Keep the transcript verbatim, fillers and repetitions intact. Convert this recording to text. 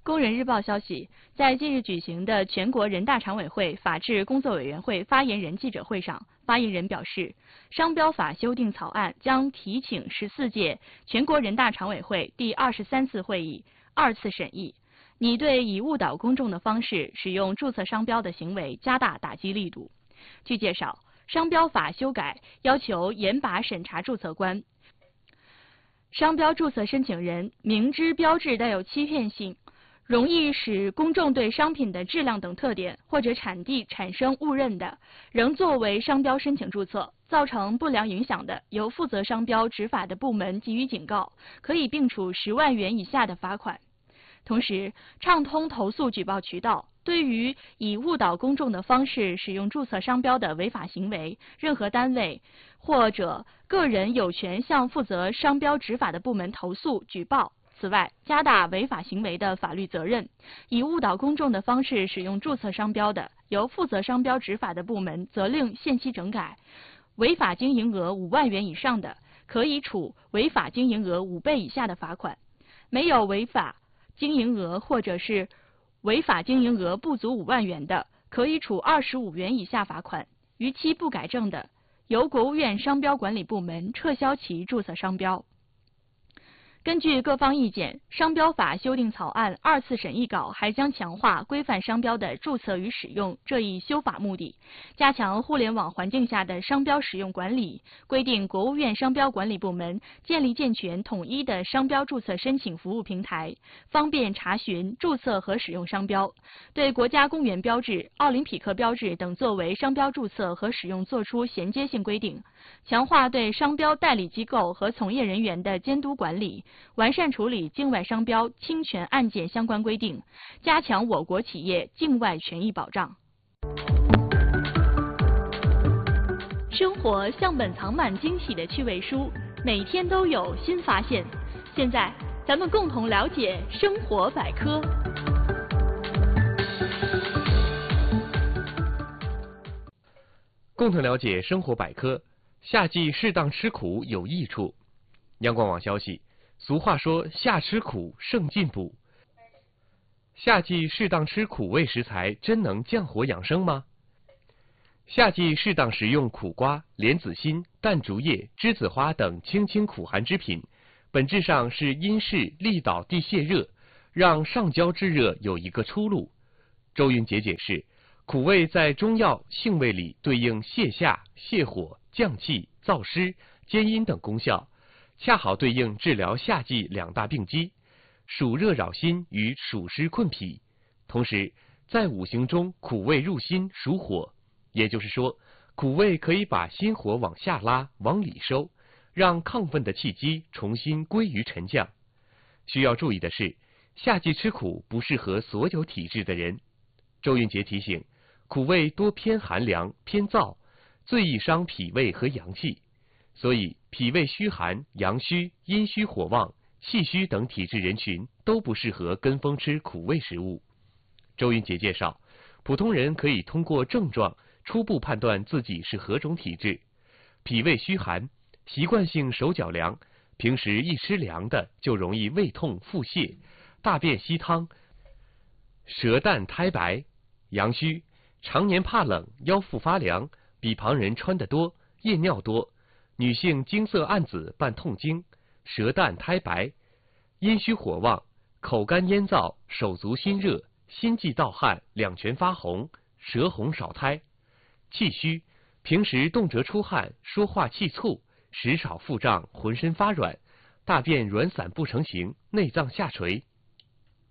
工人日报消息，在近日举行的全国人大常委会法制工作委员会发言人记者会上，发言人表示，商标法修订草案将提请十四届全国人大常委会第二十三次会议二次审议，拟对以误导公众的方式使用注册商标的行为加大打击力度。据介绍，商标法修改要求严把审查注册关。商标注册申请人明知标志带有欺骗性，容易使公众对商品的质量等特点或者产地产生误认的，仍作为商标申请注册，造成不良影响的，由负责商标执法的部门给予警告，可以并处十万元以下的罚款。同时，畅通投诉举报渠道，对于以误导公众的方式使用注册商标的违法行为，任何单位或者个人有权向负责商标执法的部门投诉举报。此外，加大违法行为的法律责任，以误导公众的方式使用注册商标的，由负责商标执法的部门责令限期整改；违法经营额五万元以上的，可以处违法经营额五倍以下的罚款；没有违法经营额或者是违法经营额不足五万元的，可以处二十五元以下罚款；逾期不改正的，由国务院商标管理部门撤销其注册商标。根据各方意见，商标法修订草案二次审议稿还将强化规范商标的注册与使用这一修法目的，加强互联网环境下的商标使用管理，规定国务院商标管理部门建立健全统一的商标注册申请服务平台，方便查询、注册和使用商标，对国家公园标志、奥林匹克标志等作为商标注册和使用作出衔接性规定，强化对商标代理机构和从业人员的监督管理，完善处理境外商标侵权案件相关规定，加强我国企业境外权益保障。生活像本藏满惊喜的趣味书，每天都有新发现。现在，咱们共同了解生活百科。 共同了解生活百科。夏季适当吃苦有益处。央广网消息，俗话说夏吃苦胜进补。夏季适当吃苦味食材，真能降火养生吗？夏季适当食用苦瓜、莲子心、淡竹叶、栀子花等清清苦寒之品，本质上是因势利导地泄热，让上焦之热有一个出路。周云杰解释，苦味在中药性味里对应泻下、泻火、降气、燥湿、兼阴等功效，恰好对应治疗夏季两大病机：暑热扰心与暑湿困脾。同时，在五行中苦味入心属火，也就是说，苦味可以把心火往下拉、往里收，让亢奋的气机重新归于沉降。需要注意的是，夏季吃苦不适合所有体质的人。周云杰提醒，苦味多偏寒凉、偏燥，最易伤脾胃和阳气，所以脾胃虚寒、阳虚、阴虚火旺、气虚等体质人群都不适合跟风吃苦味食物。周云杰介绍，普通人可以通过症状初步判断自己是何种体质。脾胃虚寒，习惯性手脚凉，平时一吃凉的就容易胃痛、腹泻、大便稀汤、舌淡苔白。阳虚，常年怕冷，腰腹发凉，比旁人穿得多，夜尿多，女性经色暗紫伴痛经，舌淡苔白。阴虚火旺，口干咽燥，手足心热，心悸盗汗，两拳发红，舌红少苔。气虚，平时动辄出汗，说话气促，食少腹胀，浑身发软，大便软散不成形，内脏下垂，